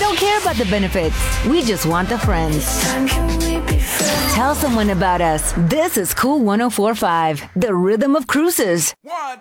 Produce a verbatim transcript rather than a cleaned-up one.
don't care about the benefits. We just want the friends. Tell someone about us. This is Cool one oh four point five, the rhythm of cruises. One.